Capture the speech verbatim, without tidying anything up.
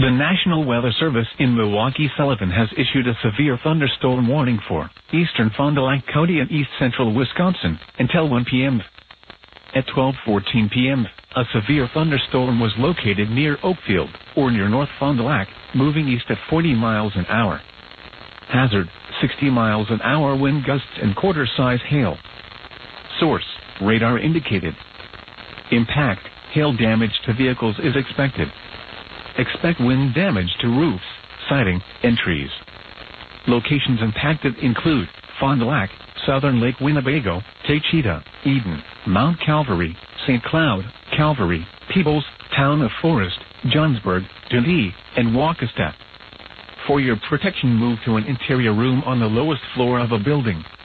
The National Weather Service in Milwaukee-Sullivan has issued a severe thunderstorm warning for eastern Fond du Lac County and east-central Wisconsin until one p m At twelve fourteen p m, a severe thunderstorm was located near Oakfield, or near North Fond du Lac, moving east at forty miles an hour. Hazard, sixty miles an hour wind gusts and quarter-size hail. Source, radar indicated. Impact, hail damage to vehicles is expected. Expect wind damage to roofs, siding, and trees. Locations impacted include Fond du Lac, Southern Lake Winnebago, Taycheedah, Eden, Mount Calvary, Saint Cloud, Calvary, Peebles, Town of Forest, Johnsburg, Dundee, and Waukesha. For your protection, move to an interior room on the lowest floor of a building.